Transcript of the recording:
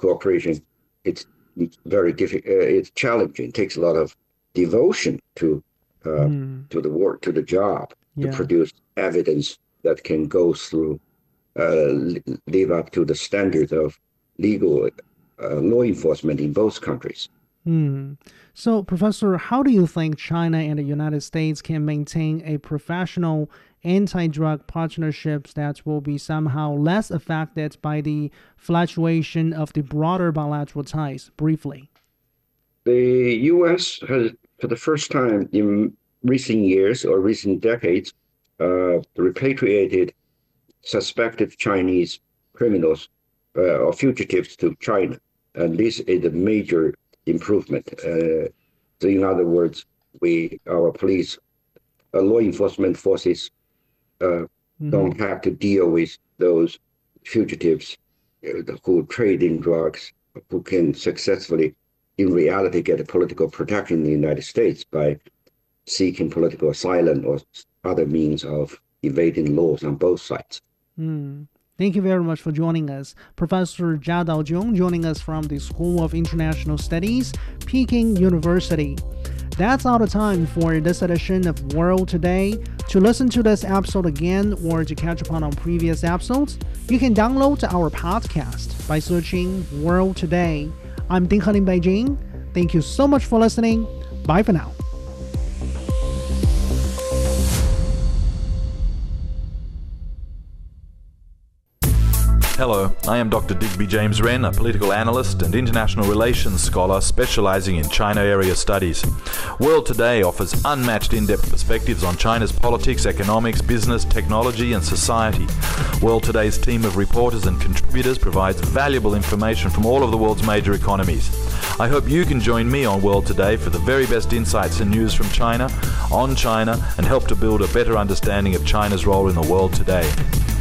cooperation, it's very difficult. It's challenging. It takes a lot of devotion to the work, to the job, to produce evidence that can go through, live up to the standards of legal law enforcement in both countries. So, Professor, how do you think China and the United States can maintain a professional anti-drug partnerships that will be somehow less affected by the fluctuation of the broader bilateral ties? Briefly. The U.S. has, for the first time in recent years or recent decades, repatriated suspected Chinese criminals or fugitives to China. And this is a major improvement. So in other words, our police, law enforcement forces don't have to deal with those fugitives who trade in drugs, who can successfully, in reality, get a political protection in the United States by seeking political asylum or other means of evading laws on both sides. Thank you very much for joining us. Professor Jia Daojun joining us from the School of International Studies, Peking University. That's all the time for this edition of World Today. To listen to this episode again or to catch up on previous episodes, you can download our podcast by searching World Today. I'm Ding He in Beijing. Thank you so much for listening. Bye for now. Hello, I am Dr. Digby James Wren, a political analyst and international relations scholar specializing in China area studies. World Today offers unmatched in-depth perspectives on China's politics, economics, business, technology and society. World Today's team of reporters and contributors provides valuable information from all of the world's major economies. I hope you can join me on World Today for the very best insights and news from China, on China, and help to build a better understanding of China's role in the world today.